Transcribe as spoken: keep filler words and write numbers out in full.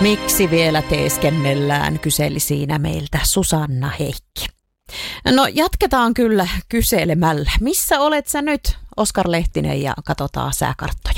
Miksi vielä teeskennellään, kyseli siinä meiltä Susanna Heikki. No jatketaan kyllä kyselemällä. Missä olet sä nyt, Oskar Lehtinen, ja katsotaan sääkarttoja.